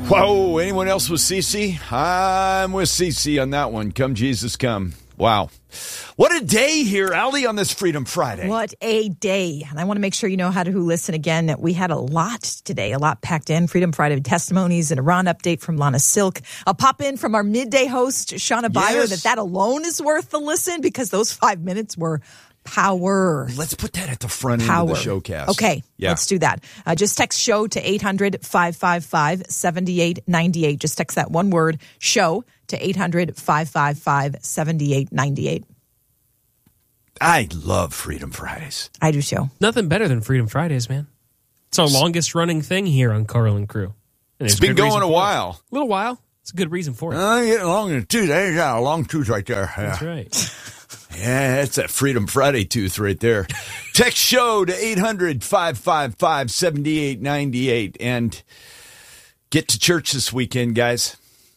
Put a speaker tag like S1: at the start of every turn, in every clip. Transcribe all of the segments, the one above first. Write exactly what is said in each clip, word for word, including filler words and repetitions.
S1: Whoa, anyone else with Cece? I'm with Cece on that one. Come, Jesus, come. Wow. What a day here, Allie, on this Freedom Friday.
S2: What a day. And I want to make sure you know how to who listen again. That we had a lot today, a lot packed in. Freedom Friday testimonies, an Iran update from Lana Silk. A pop in from our midday host, Shauna Byer,
S1: Yes.
S2: that that alone is worth the listen because those five minutes were power.
S1: Let's put that at the front
S2: Power.
S1: end of the showcast.
S2: Okay,
S1: Yeah.
S2: let's do that. Uh, just text SHOW to eight hundred, five five five, seven eight nine eight. Just text that one word, SHOW, to eight hundred, five five five, seven eight nine eight.
S1: I love Freedom Fridays.
S2: I do too.
S3: Nothing better than Freedom Fridays, man. It's our longest running thing here on Carl and Crew. And
S1: It's
S3: there's
S1: been
S3: good
S1: going
S3: reason
S1: a
S3: for it.
S1: while.
S3: A little while. It's a good reason for it.
S1: I'm getting along in a tooth. I got a long tooth right there. Yeah.
S3: That's right.
S1: Yeah, that's that Freedom Friday tooth right there. Text SHOW to eight hundred, five five five, seven eight nine eight and get to church this weekend, guys.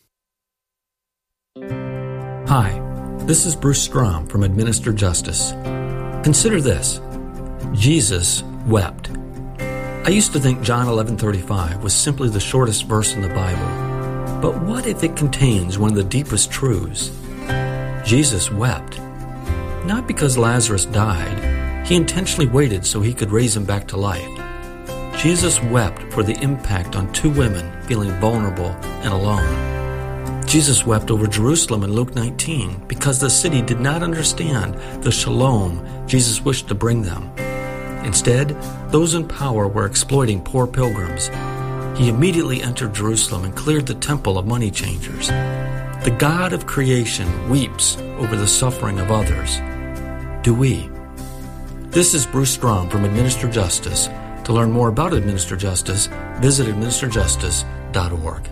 S4: Hi, this is Bruce Strom from Administer Justice. Consider this. Jesus wept. I used to think John eleven thirty-five was simply the shortest verse in the Bible. But what if it contains one of the deepest truths? Jesus wept. Not because Lazarus died. He intentionally waited so he could raise him back to life. Jesus wept for the impact on two women feeling vulnerable and alone. Jesus wept over Jerusalem in Luke nineteen because the city did not understand the shalom Jesus wished to bring them. Instead, those in power were exploiting poor pilgrims. He immediately entered Jerusalem and cleared the temple of money changers. The God of creation weeps over the suffering of others. Do we? This is Bruce Strom from Administer Justice. To learn more about Administer Justice, visit administer justice dot org.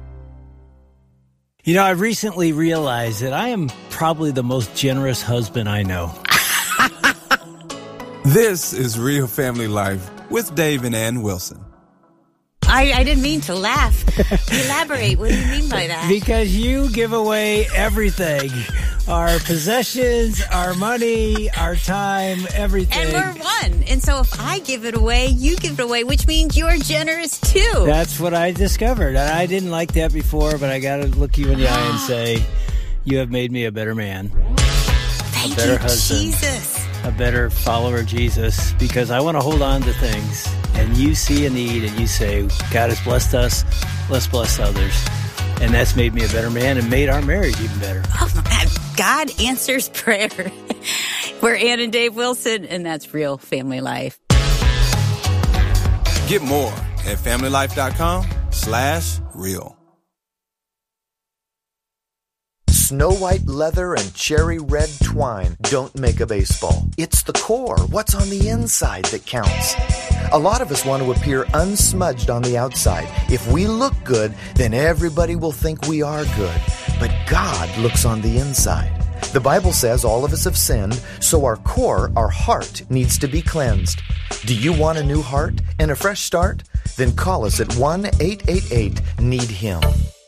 S5: You know, I've recently realized that I am probably the most generous husband I know.
S6: This is Real Family Life with Dave and Ann Wilson.
S7: I, I didn't mean to laugh. Elaborate. What do you mean by that?
S5: Because you give away everything. Our possessions, our money, our time, everything.
S7: And we're one. And so if I give it away, you give it away, which means you're generous too.
S5: That's what I discovered. And I didn't like that before, but I got to look you in the eye and say, you have made me a better man.
S7: Thank
S5: a better
S7: you,
S5: husband.
S7: Jesus.
S5: A better follower of Jesus, because I want to hold on to things. And you see a need and you say, God has blessed us, let's bless others. And that's made me a better man and made our marriage even better.
S7: Oh, God answers prayer. We're Ann and Dave Wilson, and that's Real Family Life.
S6: Get more at familylife.com slash real.
S8: Snow white leather and cherry red twine don't make a baseball. It's the core, what's on the inside, that counts. A lot of us want to appear unsmudged on the outside. If we look good, then everybody will think we are good. But God looks on the inside. The Bible says all of us have sinned, so our core, our heart, needs to be cleansed. Do you want a new heart and a fresh start? Then call us at one eight eight eight, need him.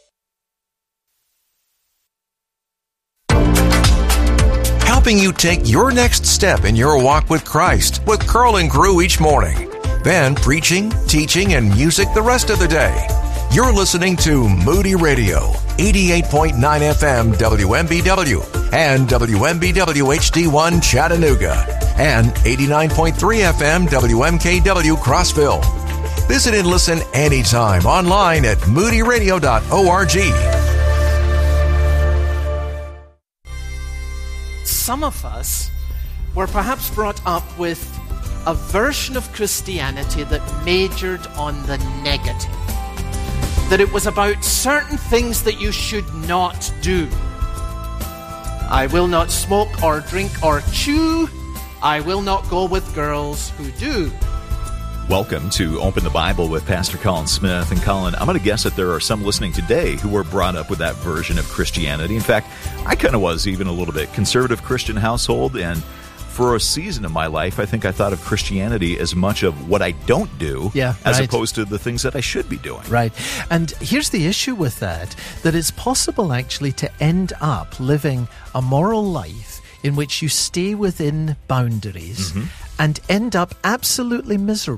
S9: Helping you take your next step in your walk with Christ with Carl and Crew each morning. Then preaching, teaching, and music the rest of the day. You're listening to Moody Radio, eighty-eight point nine F M W M B W and W M B W H D one Chattanooga and eighty-nine point three F M W M K W Crossville. Visit and listen anytime online at moody radio dot org.
S10: Some of us were perhaps brought up with a version of Christianity that majored on the negative. That it was about certain things that you should not do. I will not smoke or drink or chew. I will not go with girls who do.
S11: Welcome to Open the Bible with Pastor Colin Smith. And Colin, I'm going to guess that there are some listening today who were brought up with that version of Christianity. In fact, I kind of was even a little bit conservative Christian household, and for a season of my life, I think I thought of Christianity as much of what I don't do
S12: yeah,
S11: as
S12: right.
S11: opposed to the things that I should be doing.
S12: Right. And here's the issue with that, that it's possible actually to end up living a moral life in which you stay within boundaries mm-hmm. and end up absolutely miserable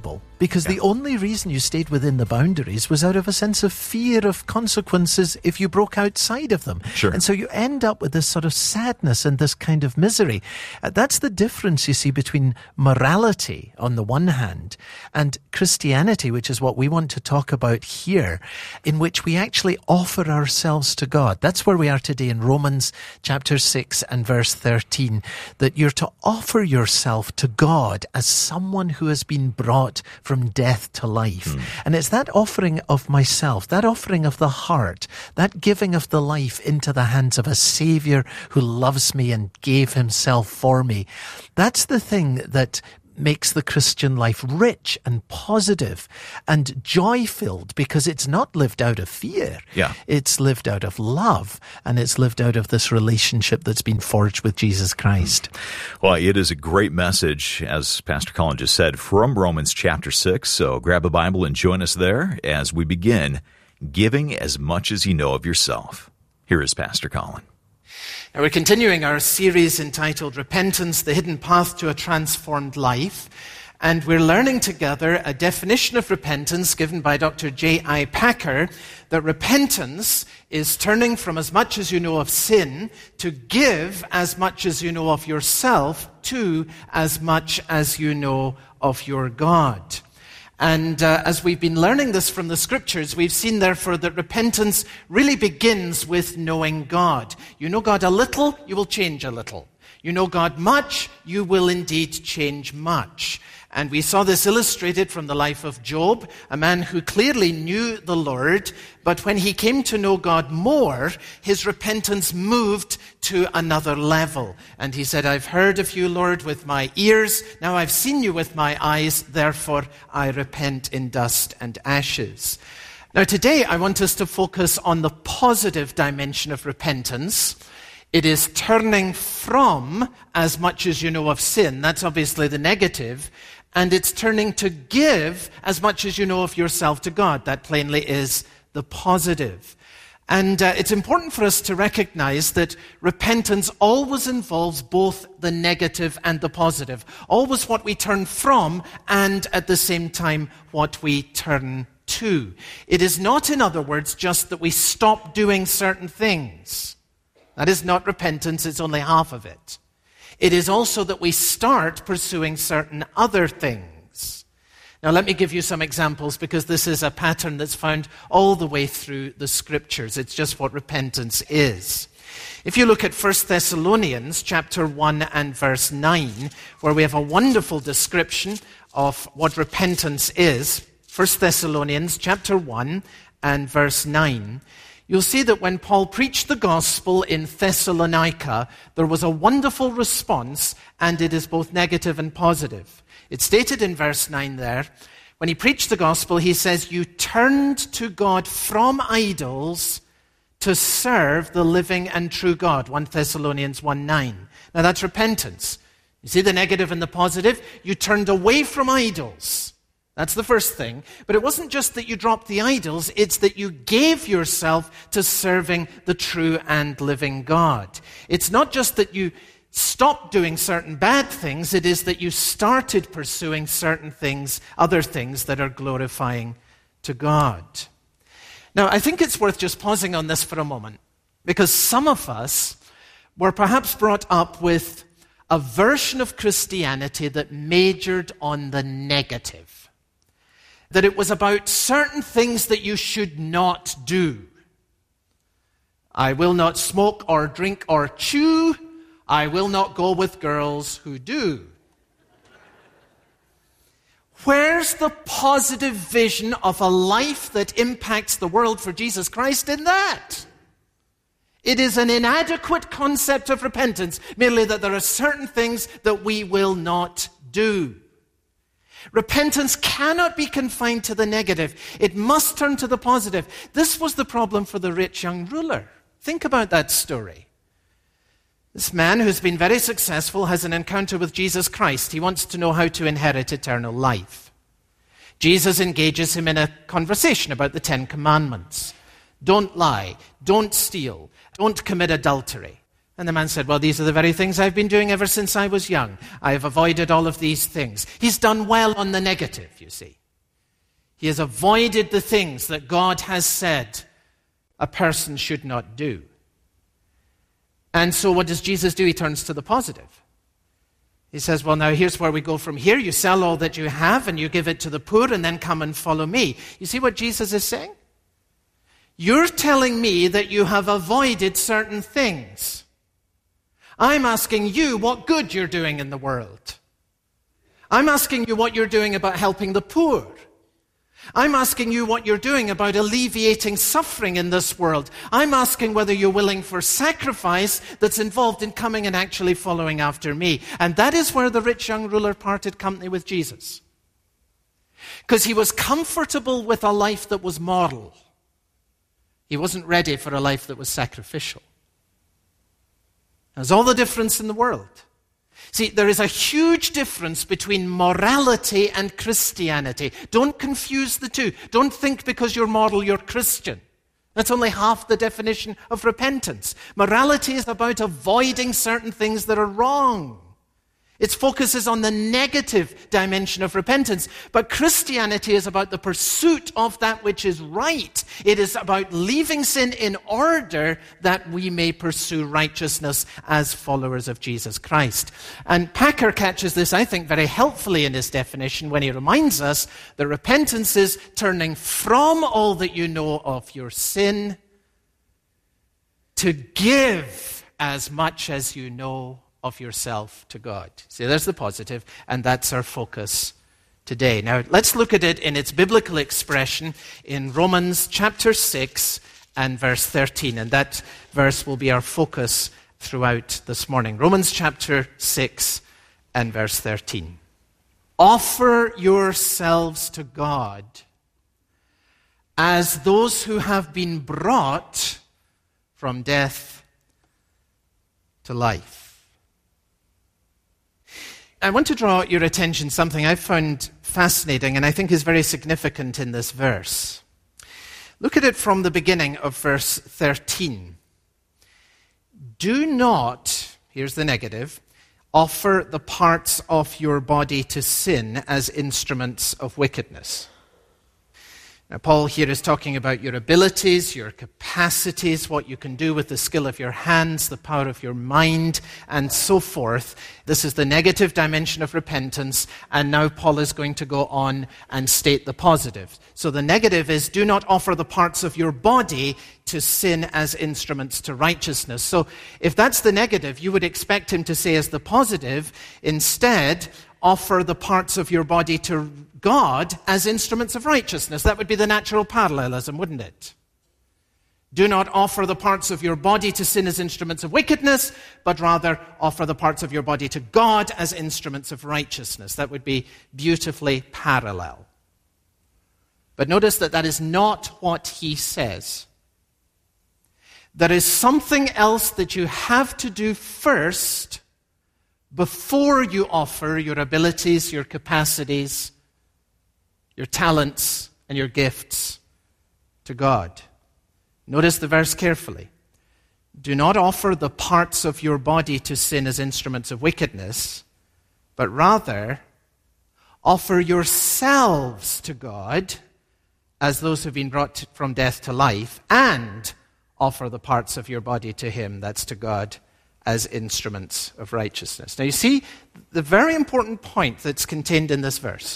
S12: because yeah. the only reason you stayed within the boundaries was out of a sense of fear of consequences if you broke outside of them.
S11: Sure.
S12: And so you end up with this sort of sadness and this kind of misery. Uh, that's the difference, you see, between morality on the one hand and Christianity, which is what we want to talk about here, in which we actually offer ourselves to God. That's where we are today in Romans chapter six and verse thirteen, that you're to offer yourself to God as someone who has been brought from death to life. Mm. And it's that offering of myself, that offering of the heart, that giving of the life into the hands of a Savior who loves me and gave himself for me. That's the thing that makes the Christian life rich and positive and joy-filled, because it's not lived out of fear.
S11: Yeah.
S12: It's lived out of love, and it's lived out of this relationship that's been forged with Jesus Christ.
S11: Well, it is a great message, as Pastor Colin just said, from Romans chapter six. So grab a Bible and join us there as we begin giving as much as you know of yourself. Here is Pastor Colin.
S10: Now, we're continuing our series entitled Repentance, the Hidden Path to a Transformed Life. And we're learning together a definition of repentance given by Doctor J I Packer, that repentance is turning from as much as you know of sin to give as much as you know of yourself to as much as you know of your God. And uh, as we've been learning this from the Scriptures, we've seen, therefore, that repentance really begins with knowing God. You know God a little, you will change a little. You know God much, you will indeed change much. And we saw this illustrated from the life of Job, a man who clearly knew the Lord, but when he came to know God more, his repentance moved to another level. And he said, I've heard of you, Lord, with my ears. Now I've seen you with my eyes. Therefore, I repent in dust and ashes. Now today, I want us to focus on the positive dimension of repentance. It is turning from as much as you know of sin. That's obviously the negative. And it's turning to give as much as you know of yourself to God. That plainly is the positive. And uh, it's important for us to recognize that repentance always involves both the negative and the positive. Always what we turn from, and at the same time what we turn to. It is not, in other words, just that we stop doing certain things. That is not repentance, it's only half of it. It is also that we start pursuing certain other things. Now, let me give you some examples, because this is a pattern that's found all the way through the Scriptures. It's just what repentance is. If you look at First Thessalonians chapter one and verse nine, where we have a wonderful description of what repentance is, First Thessalonians chapter one and verse nine, you'll see that when Paul preached the gospel in Thessalonica, there was a wonderful response, and it is both negative and positive. It's stated in verse nine there, when he preached the gospel, he says, you turned to God from idols to serve the living and true God, First Thessalonians one nine. Now that's repentance. You see the negative and the positive? You turned away from idols. That's the first thing. But it wasn't just that you dropped the idols, it's that you gave yourself to serving the true and living God. It's not just that you stopped doing certain bad things, it is that you started pursuing certain things, other things that are glorifying to God. Now, I think it's worth just pausing on this for a moment, because some of us were perhaps brought up with a version of Christianity that majored on the negative. That it was about certain things that you should not do. I will not smoke or drink or chew. I will not go with girls who do. Where's the positive vision of a life that impacts the world for Jesus Christ in that? It is an inadequate concept of repentance, merely that there are certain things that we will not do. Repentance cannot be confined to the negative. It must turn to the positive. This was the problem for the rich young ruler. Think about that story. This man who's been very successful has an encounter with Jesus Christ. He wants to know how to inherit eternal life. Jesus engages him in a conversation about the Ten Commandments. Don't lie, don't steal, don't commit adultery. And the man said, well, these are the very things I've been doing ever since I was young. I have avoided all of these things. He's done well on the negative, you see. He has avoided the things that God has said a person should not do. And so what does Jesus do? He turns to the positive. He says, well, now here's where we go from here. You sell all that you have and you give it to the poor and then come and follow me. You see what Jesus is saying? You're telling me that you have avoided certain things. I'm asking you what good you're doing in the world. I'm asking you what you're doing about helping the poor. I'm asking you what you're doing about alleviating suffering in this world. I'm asking whether you're willing for sacrifice that's involved in coming and actually following after me. And that is where the rich young ruler parted company with Jesus. Because he was comfortable with a life that was moral. He wasn't ready for a life that was sacrificial. There's all the difference in the world. See, there is a huge difference between morality and Christianity. Don't confuse the two. Don't think because you're moral, you're Christian. That's only half the definition of repentance. Morality is about avoiding certain things that are wrong. Its focus is on the negative dimension of repentance. But Christianity is about the pursuit of that which is right. It is about leaving sin in order that we may pursue righteousness as followers of Jesus Christ. And Packer catches this, I think, very helpfully in his definition when he reminds us that repentance is turning from all that you know of your sin to give as much as you know of yourself to God. See, there's the positive, and that's our focus today. Now, let's look at it in its biblical expression in Romans chapter six and verse thirteen, and that verse will be our focus throughout this morning. Romans chapter six and verse thirteen. Offer yourselves to God as those who have been brought from death to life. I want to draw your attention to something I found fascinating and I think is very significant in this verse. Look at it from the beginning of verse thirteen. Do not, here's the negative, offer the parts of your body to sin as instruments of wickedness. Now, Paul here is talking about your abilities, your capacities, what you can do with the skill of your hands, the power of your mind, and so forth. This is the negative dimension of repentance, and now Paul is going to go on and state the positive. So the negative is, do not offer the parts of your body to sin as instruments to righteousness. So if that's the negative, you would expect him to say as the positive, instead, offer the parts of your body to God as instruments of righteousness. That would be the natural parallelism, wouldn't it? Do not offer the parts of your body to sin as instruments of wickedness, but rather offer the parts of your body to God as instruments of righteousness. That would be beautifully parallel. But notice that that is not what he says. There is something else that you have to do first before you offer your abilities, your capacities, your talents, and your gifts to God. Notice the verse carefully. Do not offer the parts of your body to sin as instruments of wickedness, but rather offer yourselves to God as those who have been brought from death to life, and offer the parts of your body to Him, that's to God, as instruments of righteousness. Now you see the very important point that's contained in this verse.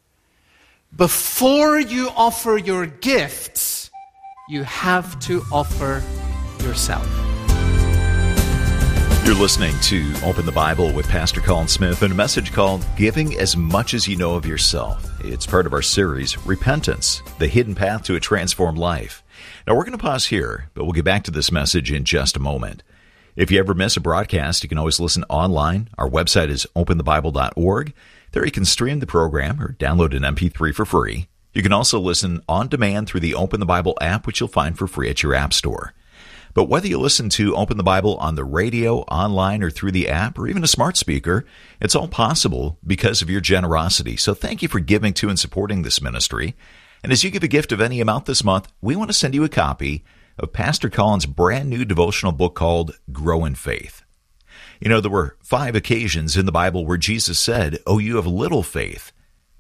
S10: Before you offer your gifts, you have to offer yourself.
S11: You're listening to Open the Bible with Pastor Colin Smith and a message called Giving as Much as You Know of Yourself. It's part of our series, Repentance, the Hidden Path to a Transformed Life. Now we're going to pause here, but we'll get back to this message in just a moment. If you ever miss a broadcast, you can always listen online. Our website is open the bible dot org. There you can stream the program or download an M P three for free. You can also listen on demand through the Open the Bible app, which you'll find for free at your app store. But whether you listen to Open the Bible on the radio, online, or through the app, or even a smart speaker, it's all possible because of your generosity. So thank you for giving to and supporting this ministry. And as you give a gift of any amount this month, we want to send you a copy of Pastor Colin's brand new devotional book called Grow in Faith. You know, there were five occasions in the Bible where Jesus said, "Oh, you have little faith."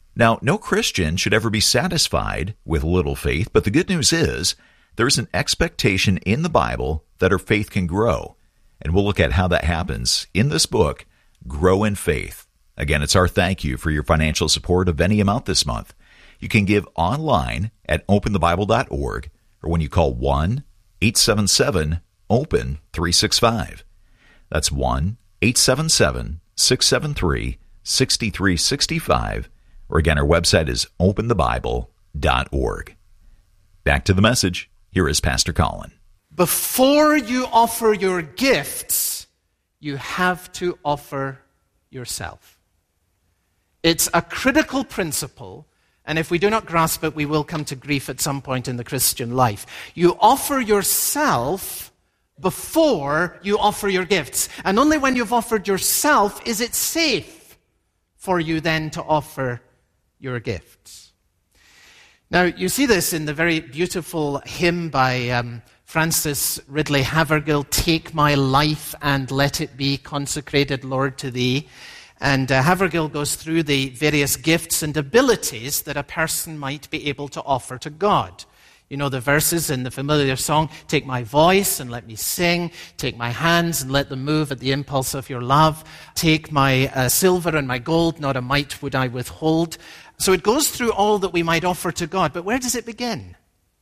S11: Now, no Christian should ever be satisfied with little faith, but the good news is there is an expectation in the Bible that our faith can grow. And we'll look at how that happens in this book, Grow in Faith. Again, it's our thank you for your financial support of any amount this month. You can give online at open the bible dot org or when you call one eight seven seven open three six five. That's one eight seven seven six seven three six three six five. Or again, our website is open the bible dot org. Back to the message. Here is Pastor Colin.
S10: Before you offer your gifts, you have to offer yourself. It's a critical principle, and if we do not grasp it, we will come to grief at some point in the Christian life. You offer yourself before you offer your gifts. And only when you've offered yourself is it safe for you then to offer your gifts. Now, you see this in the very beautiful hymn by um, Francis Ridley Havergal, Take My Life and Let It Be Consecrated, Lord, to Thee. And uh, Havergal goes through the various gifts and abilities that a person might be able to offer to God. You know the verses in the familiar song, take my voice and let me sing, take my hands and let them move at the impulse of your love, take my uh, silver and my gold, not a mite would I withhold. So it goes through all that we might offer to God, but where does it begin?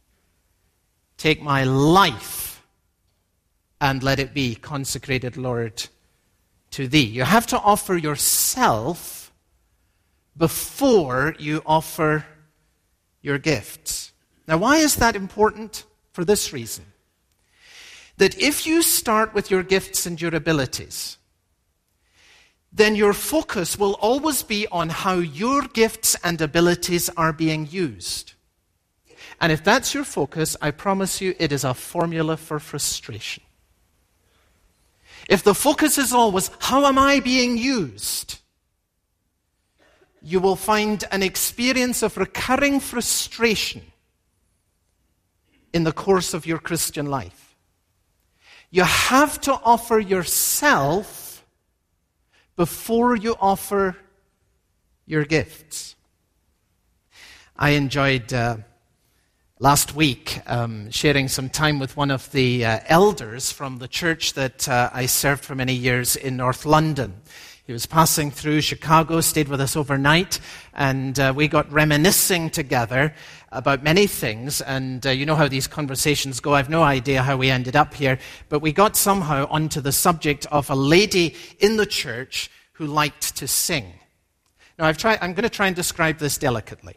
S10: Take my life and let it be consecrated, Lord, to Thee. You have to offer yourself before you offer your gifts. Now, why is that important? For this reason. That if you start with your gifts and your abilities, then your focus will always be on how your gifts and abilities are being used. And if that's your focus, I promise you it is a formula for frustration. If the focus is always, how am I being used? You will find an experience of recurring frustration in the course of your Christian life. You have to offer yourself before you offer your gifts. I enjoyed uh, last week um, sharing some time with one of the uh, elders from the church that uh, I served for many years in North London. He was passing through Chicago, stayed with us overnight, and uh, we got reminiscing together about many things. And uh, you know how these conversations go. I have no idea how we ended up here, but we got somehow onto the subject of a lady in the church who liked to sing. Now, I've tried, I'm going to try and describe this delicately.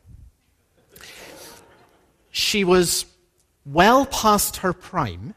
S10: She was well past her prime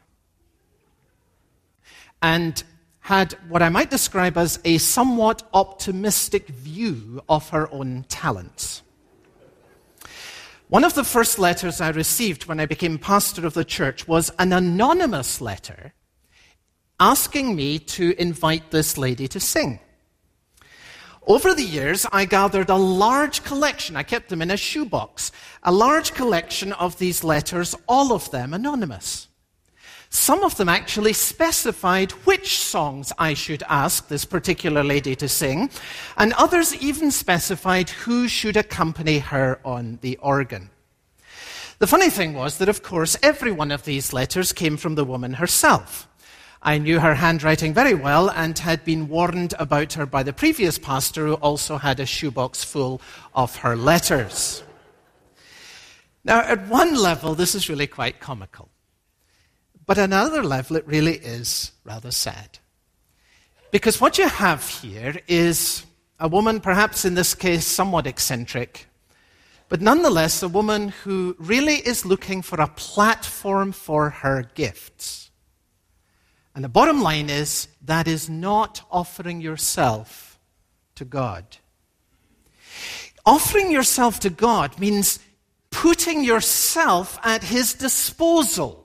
S10: and had what I might describe as a somewhat optimistic view of her own talents. One of the first letters I received when I became pastor of the church was an anonymous letter asking me to invite this lady to sing. Over the years, I gathered a large collection, I kept them in a shoebox, a large collection of these letters, all of them anonymous. Some of them actually specified which songs I should ask this particular lady to sing, and others even specified who should accompany her on the organ. The funny thing was that, of course, every one of these letters came from the woman herself. I knew her handwriting very well and had been warned about her by the previous pastor, who also had a shoebox full of her letters. Now, at one level, this is really quite comical. But at another level, it really is rather sad. Because what you have here is a woman, perhaps in this case somewhat eccentric, but nonetheless a woman who really is looking for a platform for her gifts. And the bottom line is, that is not offering yourself to God. Offering yourself to God means putting yourself at His disposal.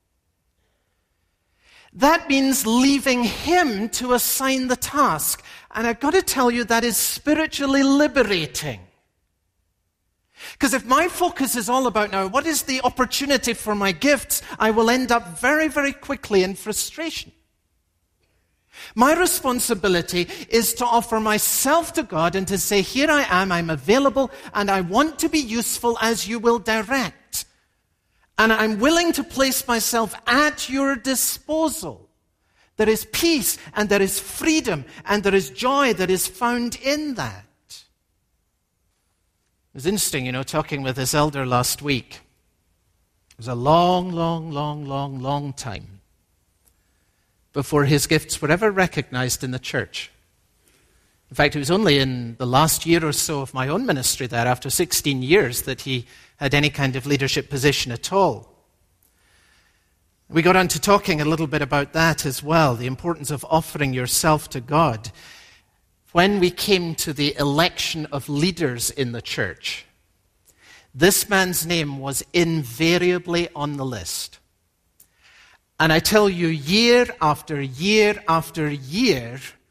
S10: That means leaving Him to assign the task. And I've got to tell you, that is spiritually liberating. Because if my focus is all about now, what is the opportunity for my gifts, I will end up very, very quickly in frustration. My responsibility is to offer myself to God and to say, here I am, I'm available, and I want to be useful as you will direct. And I'm willing to place myself at your disposal. There is peace, and there is freedom, and there is joy that is found in that. It was interesting, you know, talking with this elder last week. It was a long, long, long, long, long time before his gifts were ever recognized in the church. In fact, it was only in the last year or so of my own ministry there, after sixteen years, that he had any kind of leadership position at all. We got on to talking a little bit about that as well, the importance of offering yourself to God. When we came to the election of leaders in the church, this man's name was invariably on the list. And I tell you, year after year after year,